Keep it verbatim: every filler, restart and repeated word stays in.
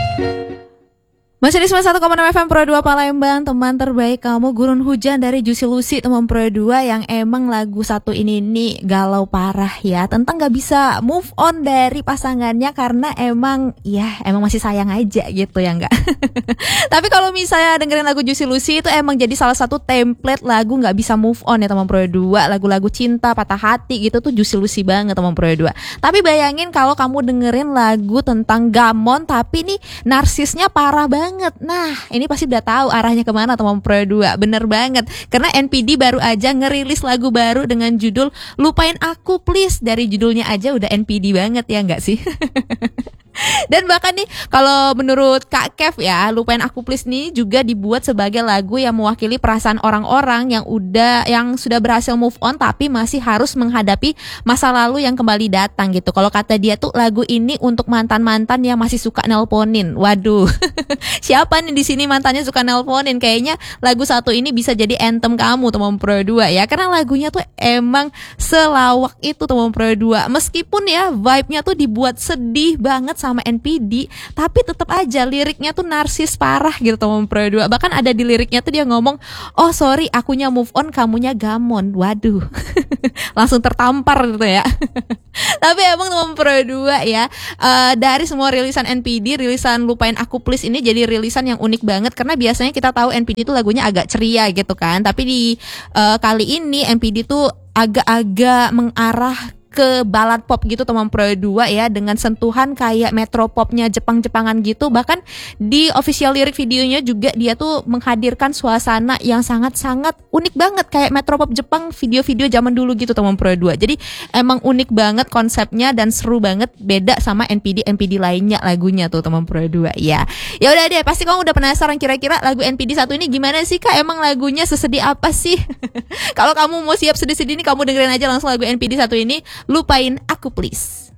Masih di sembilan puluh satu koma enam F M Pro dua Palembang, teman terbaik kamu. Gurun Hujan dari Juicy Lucy, teman Pro dua, yang emang lagu satu ini nih galau parah ya. Tentang gak bisa move on dari pasangannya karena emang ya emang masih sayang aja gitu ya enggak. Tapi kalau misalnya dengerin lagu Juicy Lucy itu emang jadi salah satu template lagu gak bisa move on ya teman Pro dua. Lagu-lagu cinta, patah hati gitu tuh Juicy Lucy banget teman Pro dua. Tapi bayangin kalau kamu dengerin lagu tentang gamon tapi nih narsisnya parah banget. Nah, ini pasti udah tahu arahnya kemana teman Pro dua. Bener banget. Karena N P D baru aja ngerilis lagu baru dengan judul Lupain Aku Please. Dari judulnya aja udah N P D banget ya enggak sih? Dan bahkan nih kalau menurut Kak Kev ya, Lupain Aku Please nih juga dibuat sebagai lagu yang mewakili perasaan orang-orang yang udah yang sudah berhasil move on tapi masih harus menghadapi masa lalu yang kembali datang gitu. Kalau kata dia tuh lagu ini untuk mantan-mantan yang masih suka nelponin. Waduh. Siapa nih di sini mantannya suka nelponin? Kayaknya lagu satu ini bisa jadi anthem kamu teman Pro dua ya. Karena lagunya tuh emang selawak itu teman Pro dua. Meskipun ya vibe-nya tuh dibuat sedih banget sama N P D, tapi tetap aja liriknya tuh narsis parah gitu teman Pro dua. Bahkan ada di liriknya tuh dia ngomong, "Oh sorry, akunya move on, kamunya gamon." Waduh. Langsung tertampar gitu ya. Tapi emang teman Pro dua ya, uh, dari semua rilisan N P D, rilisan Lupain Aku Please ini jadi rilisan yang unik banget. Karena biasanya kita tahu N P D itu lagunya agak ceria gitu kan. Tapi di uh, kali ini N P D tuh agak-agak mengarah ke ballad pop gitu teman Pro dua ya, dengan sentuhan kayak metro popnya Jepang-Jepangan gitu. Bahkan di official lirik videonya juga dia tuh menghadirkan suasana yang sangat-sangat unik banget kayak metro pop Jepang video-video zaman dulu gitu teman Pro dua. Jadi emang unik banget konsepnya dan seru banget, beda sama N P D N P D lainnya lagunya tuh teman Pro dua ya. Ya udah deh, pasti kamu udah penasaran kira-kira lagu N P D satu ini gimana sih Kak? Emang lagunya sesedih apa sih? Kalau kamu mau siap sedih-sedih nih, kamu dengerin aja langsung lagu N P D satu ini, Lupain Aku Please.